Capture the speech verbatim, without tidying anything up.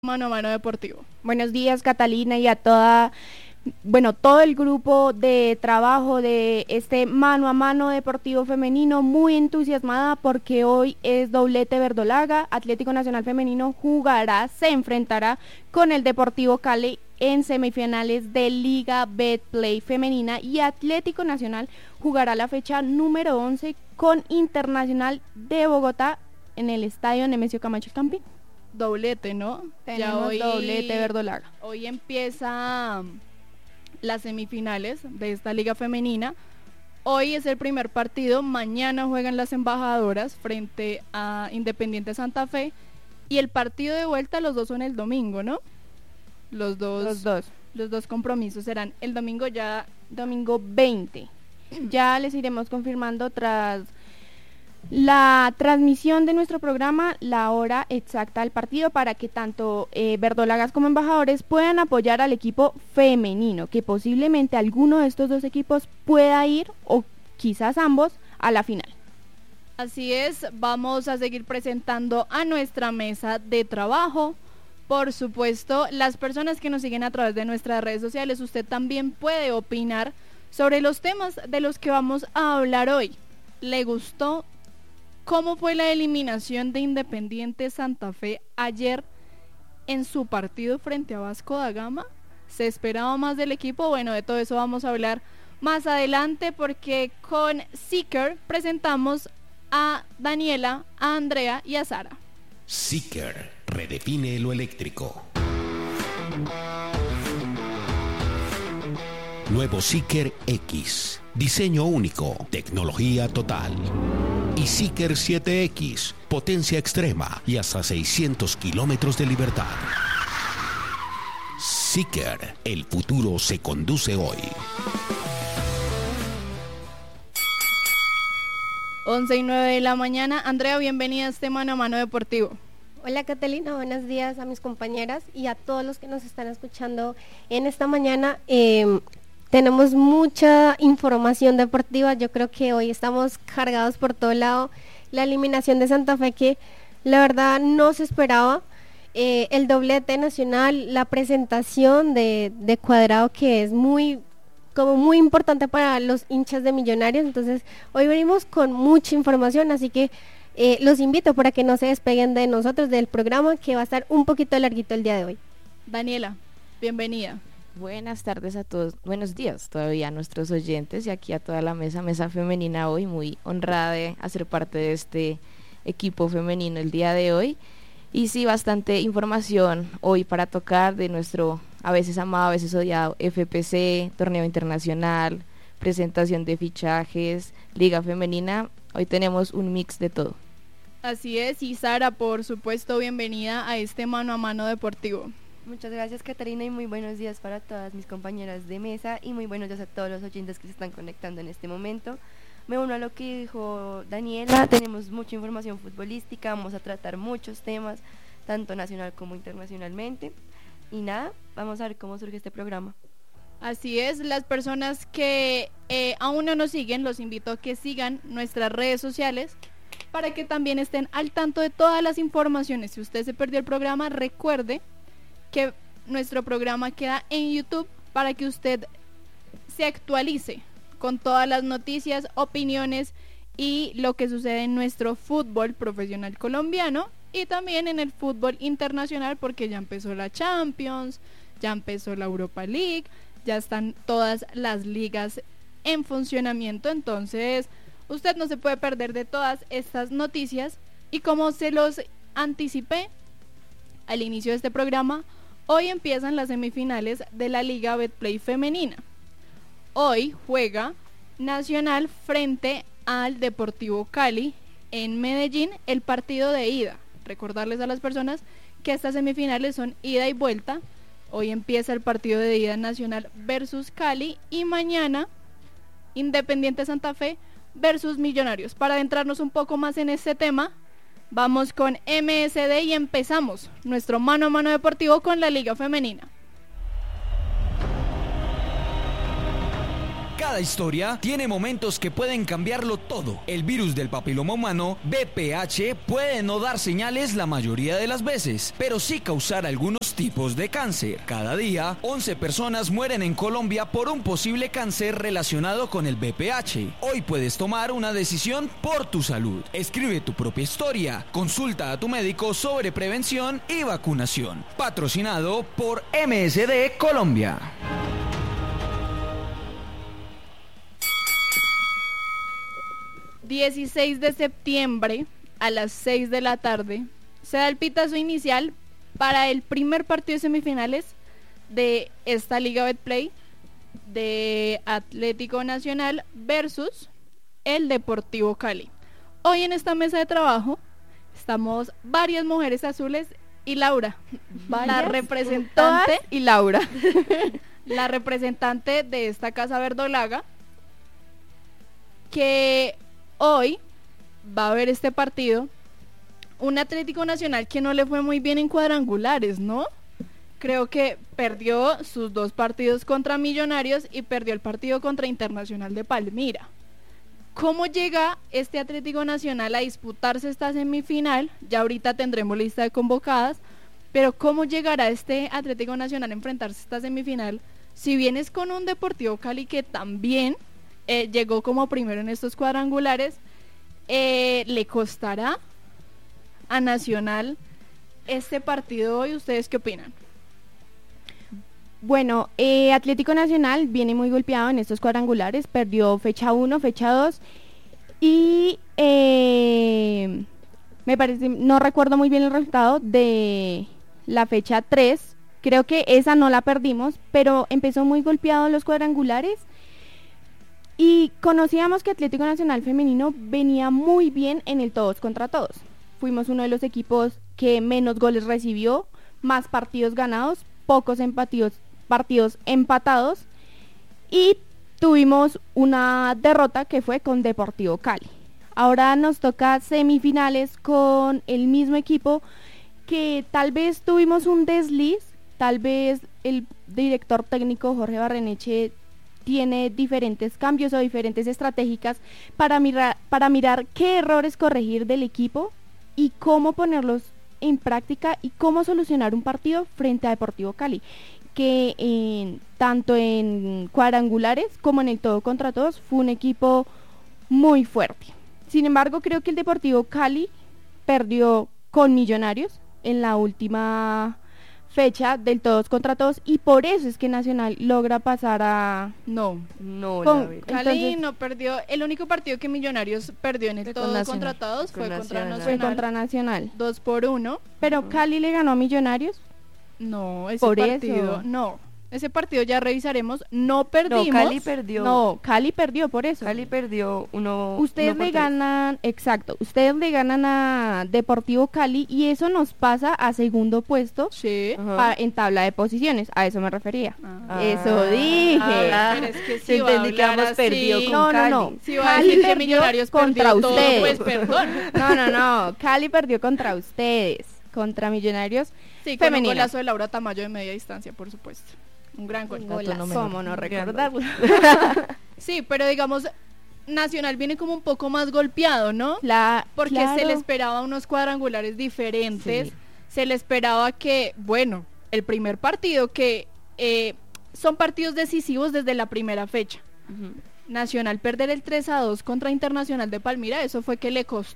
Mano a Mano Deportivo. Buenos días, Catalina, y a toda, bueno, todo el grupo de trabajo de este Mano a Mano Deportivo Femenino, muy entusiasmada porque hoy es doblete verdolaga. Atlético Nacional Femenino jugará, se enfrentará con el Deportivo Cali en semifinales de Liga Betplay Femenina, y Atlético Nacional jugará la fecha número once con Internacional de Bogotá en el Estadio Nemesio Camacho El Campín. Doblete, ¿no? Tenemos ya hoy, doblete verdolaga. Hoy empieza las semifinales de esta liga femenina. Hoy es el primer partido, mañana juegan las embajadoras frente a Independiente Santa Fe, y el partido de vuelta, los dos son el domingo, ¿no? Los dos, Los dos. Los dos compromisos serán el domingo, ya domingo veinte. Ya les iremos confirmando tras la transmisión de nuestro programa la hora exacta del partido, para que tanto eh, verdolagas como embajadores puedan apoyar al equipo femenino, que posiblemente alguno de estos dos equipos pueda ir, o quizás ambos, a la final. Así es, vamos a seguir presentando a nuestra mesa de trabajo. Por supuesto, las personas que nos siguen a través de nuestras redes sociales, usted también puede opinar sobre los temas de los que vamos a hablar hoy. ¿Le gustó cómo fue la eliminación de Independiente Santa Fe ayer en su partido frente a Vasco da Gama? ¿Se esperaba más del equipo? Bueno, de todo eso vamos a hablar más adelante, porque con Seeker presentamos a Daniela, a Andrea y a Sara. Seeker redefine lo eléctrico. Nuevo Seeker X, diseño único, tecnología total. Y Seeker siete X, potencia extrema y hasta seiscientos kilómetros de libertad. Seeker, el futuro se conduce hoy. once y nueve de la mañana. Andrea, bienvenida a este Mano a Mano Deportivo. Hola Catalina, buenos días a mis compañeras y a todos los que nos están escuchando en esta mañana. Eh, tenemos mucha información deportiva, yo creo que hoy estamos cargados por todo lado. La eliminación de Santa Fe, que la verdad no se esperaba, eh, el doblete nacional, la presentación de, de Cuadrado, que es muy... como muy importante para los hinchas de Millonarios. Entonces hoy venimos con mucha información, así que eh, los invito para que no se despeguen de nosotros, del programa, que va a estar un poquito larguito el día de hoy. Daniela, bienvenida. Buenas tardes a todos, buenos días todavía a nuestros oyentes y aquí a toda la mesa, mesa femenina hoy, muy honrada de hacer parte de este equipo femenino el día de hoy. Y sí, bastante información hoy para tocar de nuestro a veces amado, a veces odiado F P C, torneo internacional, presentación de fichajes, liga femenina. Hoy tenemos un mix de todo. Así es, y Sara, por supuesto, bienvenida a este Mano a Mano Deportivo. Muchas gracias, Catarina, y muy buenos días para todas mis compañeras de mesa y muy buenos días a todos los oyentes que se están conectando en este momento. Me uno a lo que dijo Daniela, tenemos mucha información futbolística, vamos a tratar muchos temas, tanto nacional como internacionalmente, y nada, vamos a ver cómo surge este programa. Así es, las personas que eh, aún no nos siguen, los invito a que sigan nuestras redes sociales para que también estén al tanto de todas las informaciones. Si usted se perdió el programa, recuerde que nuestro programa queda en YouTube para que usted se actualice con todas las noticias, opiniones y lo que sucede en nuestro fútbol profesional colombiano y también en el fútbol internacional, porque ya empezó la Champions, ya empezó la Europa League, ya están todas las ligas en funcionamiento. Entonces usted no se puede perder de todas estas noticias, y como se los anticipé al inicio de este programa, hoy empiezan las semifinales de la Liga Betplay Femenina. Hoy juega Nacional frente al Deportivo Cali en Medellín, el partido de ida. Recordarles a las personas que estas semifinales son ida y vuelta. Hoy empieza el partido de ida, Nacional versus Cali, y mañana Independiente Santa Fe versus Millonarios. Para adentrarnos un poco más en este tema, vamos con M S D y empezamos nuestro Mano a Mano Deportivo con la Liga Femenina. Cada historia tiene momentos que pueden cambiarlo todo. El virus del papiloma humano, V P H, puede no dar señales la mayoría de las veces, pero sí causar algunos tipos de cáncer. Cada día, once personas mueren en Colombia por un posible cáncer relacionado con el V P H. Hoy puedes tomar una decisión por tu salud. Escribe tu propia historia. Consulta a tu médico sobre prevención y vacunación. Patrocinado por M S D Colombia. dieciséis de septiembre a las seis de la tarde se da el pitazo inicial para el primer partido de semifinales de esta Liga Betplay de Atlético Nacional versus el Deportivo Cali. Hoy en esta mesa de trabajo estamos varias mujeres azules y Laura, la representante Todas y Laura, la representante de esta casa verdolaga, que hoy va a ver este partido. Un Atlético Nacional que no le fue muy bien en cuadrangulares, ¿no? Creo que perdió sus dos partidos contra Millonarios y perdió el partido contra Internacional de Palmira. ¿Cómo llega este Atlético Nacional a disputarse esta semifinal? Ya ahorita tendremos lista de convocadas, pero ¿cómo llegará este Atlético Nacional a enfrentarse a esta semifinal? Si vienes con un Deportivo Cali que también eh, llegó como primero en estos cuadrangulares, eh, ¿le costará a Nacional este partido hoy? ¿Ustedes qué opinan? Bueno, eh, Atlético Nacional viene muy golpeado en estos cuadrangulares, perdió fecha uno, fecha dos y eh, me parece, no recuerdo muy bien el resultado de la fecha tres, creo que esa no la perdimos, pero empezó muy golpeado en los cuadrangulares y conocíamos que Atlético Nacional femenino venía muy bien en el todos contra todos. Fuimos uno de los equipos que menos goles recibió, más partidos ganados, pocos empatidos, partidos empatados y tuvimos una derrota que fue con Deportivo Cali. Ahora nos toca semifinales con el mismo equipo que tal vez tuvimos un desliz, tal vez el director técnico Jorge Barreneche tiene diferentes cambios o diferentes estratégicas para mirar, para mirar qué errores corregir del equipo y cómo ponerlos en práctica y cómo solucionar un partido frente a Deportivo Cali, que en, tanto en cuadrangulares como en el todo contra todos fue un equipo muy fuerte. Sin embargo, creo que el Deportivo Cali perdió con Millonarios en la última fecha del todos contra todos y por eso es que Nacional logra pasar a... No, No, Con- la verdad. Cali Entonces- no perdió. El único partido que Millonarios perdió en el Fue con todo Nacional. contra todos fue Con contra Nacional. Nacional. fue contra Nacional. Dos por uno. Pero Cali le ganó a Millonarios. No, ese Por partido, eso. no. Ese partido ya revisaremos. No perdimos. No, Cali perdió. No, Cali perdió por eso. Cali perdió uno. Ustedes uno por le tres. ganan, exacto, ustedes le ganan a Deportivo Cali y eso nos pasa a segundo puesto Sí. Ajá. pa- en tabla de posiciones, a eso me refería. Ah. Eso dije. Ah, Pero es que si se va a entendí que hablar habíamos así, perdido con No, no, Cali. no. Si va a Cali decir que perdió Millonarios contra perdió todo, ustedes. pues perdón. No, no, no, Cali perdió contra ustedes, contra Millonarios. Sí, con un Femenino. golazo de Laura Tamayo de media distancia, por supuesto. Un gran gol. Dato no menor. ¿Cómo no Gran recordarlo? Sí, pero digamos, Nacional viene como un poco más golpeado, ¿no? La, Porque claro. se le esperaba unos cuadrangulares diferentes, Sí. se le esperaba que, bueno, el primer partido que eh, son partidos decisivos desde la primera fecha. Ujú. Nacional perder el tres a dos contra Internacional de Palmira, eso fue que le costó